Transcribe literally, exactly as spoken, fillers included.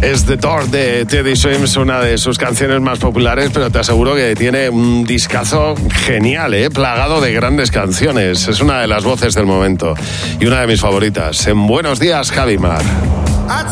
Es The Door de Teddy Swims, una de sus canciones más populares, pero te aseguro que tiene un discazo genial, ¿eh? Plagado de grandes canciones. Es una de las voces del momento y una de mis favoritas. En Buenos Días, Javi Mar.